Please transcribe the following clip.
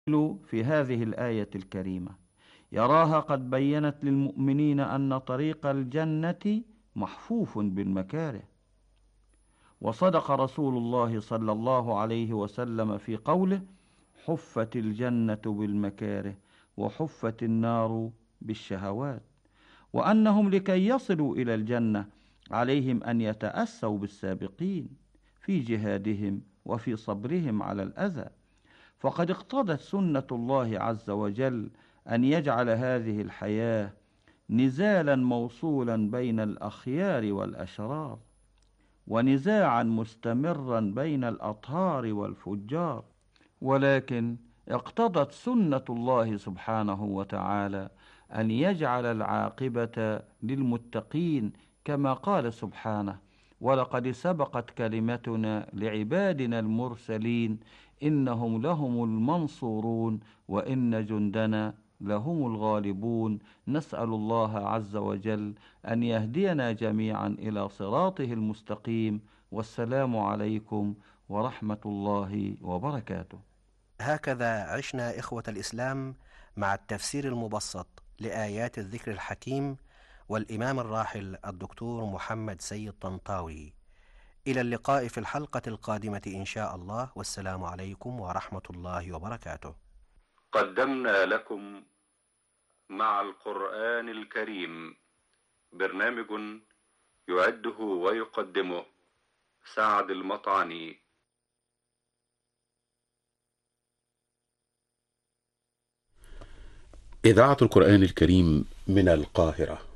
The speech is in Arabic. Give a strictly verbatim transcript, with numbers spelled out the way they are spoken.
في هذه الآية الكريمة، يراها قد بينت للمؤمنين أن طريق الجنة محفوف بالمكاره. وصدق رسول الله صلى الله عليه وسلم في قوله: حفت الجنة بالمكاره وحفت النار بالشهوات. وأنهم لكي يصلوا إلى الجنة عليهم أن يتأسوا بالسابقين في جهادهم وفي صبرهم على الأذى، فقد اقتضت سنة الله عز وجل أن يجعل هذه الحياة نزالا موصولا بين الأخيار والأشرار، ونزاعا مستمرا بين الأطهار والفجار. ولكن اقتضت سنة الله سبحانه وتعالى أن يجعل العاقبة للمتقين، كما قال سبحانه: ولقد سبقت كلمتنا لعبادنا المرسلين إنهم لهم المنصورون وإن جندنا لهم الغالبون. نسأل الله عز وجل أن يهدينا جميعا إلى صراطه المستقيم. والسلام عليكم ورحمة الله وبركاته. هكذا عشنا إخوة الإسلام مع التفسير المبسط لآيات الذكر الحكيم والإمام الراحل الدكتور محمد سيد طنطاوي. إلى اللقاء في الحلقة القادمة إن شاء الله، والسلام عليكم ورحمة الله وبركاته. قدمنا لكم مع القرآن الكريم برنامج يعده ويقدمه سعد المطعني. إذاعة القرآن الكريم من القاهرة.